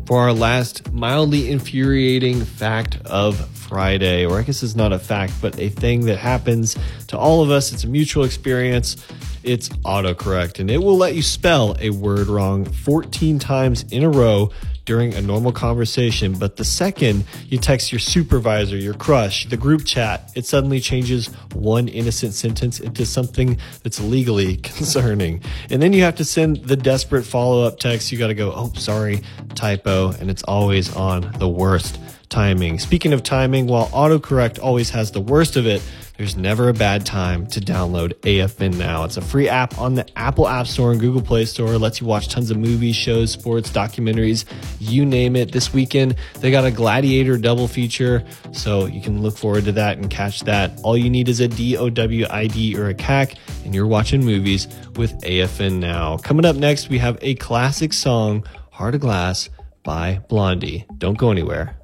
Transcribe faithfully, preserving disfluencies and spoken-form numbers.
For our last mildly infuriating fact of Friday, or I guess it's not a fact, but a thing that happens to all of us. It's a mutual experience. It's autocorrect, and it will let you spell a word wrong fourteen times in a row during a normal conversation. But the second you text your supervisor, your crush, the group chat, it suddenly changes one innocent sentence into something that's legally concerning. And then you have to send the desperate follow-up text. You got to go, oh, sorry, typo. And it's always on the worst timing. Speaking of timing, while autocorrect always has the worst of it, there's never a bad time to download A F N Now. It's a free app on the Apple App Store and Google Play Store. It lets you watch tons of movies, shows, sports, documentaries, you name it. This weekend, they got a Gladiator double feature, so you can look forward to that and catch that. All you need is a D O W I D or a C A C, and you're watching movies with A F N Now. Coming up next, we have a classic song, Heart of Glass by Blondie. Don't go anywhere.